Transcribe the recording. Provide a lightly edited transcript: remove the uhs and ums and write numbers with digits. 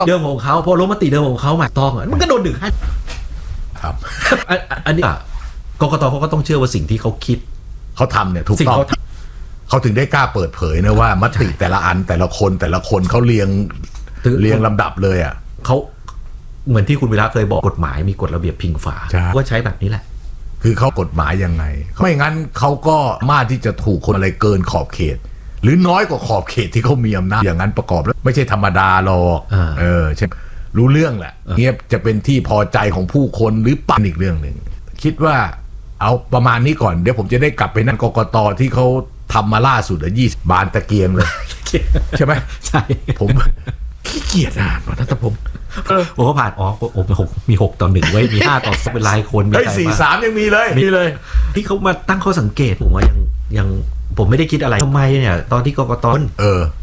เดิมของเขาพอลงมติเดิมของเขามาต้องมันก็โดน1-5 ครับอันนี้กกตเขาก็ต้องเชื่อว่าสิ่งที่เขาคิดเขาทำเนี่ยถูกต้องเขาถึงได้กล้าเปิดเผยนะว่ามติแต่ละอันแต่ละคนเขาเรียงลำดับเลยอ่ะเขาเหมือนที่คุณวิระเคยบอกกฎหมายมีกฎระเบียบพิงฝาก็ใช้แบบนี้แหละคือเขากฎหมายยังไงไม่งั้นเขาก็มาที่จะถูกคนอะไรเกินขอบเขตหรือน้อยกว่าขอบเขตที่เขามีอำนาจอย่างนั้นประกอบแล้วไม่ใช่ธรรมดาหรอกใช่รู้เรื่องแหละเงียบจะเป็นที่พอใจของผู้คนหรือปั่นอีกเรื่องหนึ่งคิดว่าเอาประมาณนี้ก่อนเดี๋ยวผมจะได้กลับไปนั่งกกตที่เขาทำมาล่าสุด20บานตะเกียงเลยใช่ไหมใช่ผมขี้เกียจอ่านวันนั้นแต่ผมก็ผ่านมี6-1ไว้มี5-2เป็นรายคนมี4-3ยังมีเลยที่เขามาตั้งข้อสังเกตผมว่ายังผมไม่ได้คิดอะไรทำไมเนี่ยตอนที่กกต